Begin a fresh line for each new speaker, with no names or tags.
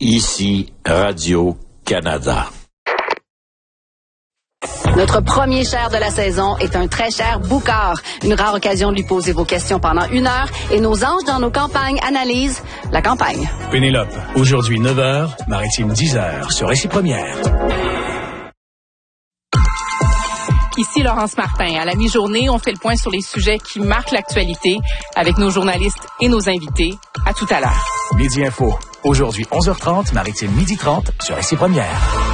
Ici, Radio-Canada.
Notre premier cher de la saison est un très cher Boucard. Une rare occasion de lui poser vos questions pendant 1 heure et nos anges dans nos campagnes analysent la campagne.
Pénélope, aujourd'hui 9h, Maritime 10h, sur Récit Première.
Ici Laurence Martin. À la mi-journée, on fait le point sur les sujets qui marquent l'actualité avec nos journalistes et nos invités. À tout à l'heure.
Midi Info. Aujourd'hui 11h30, Maritime 12h30, sur Récit Première.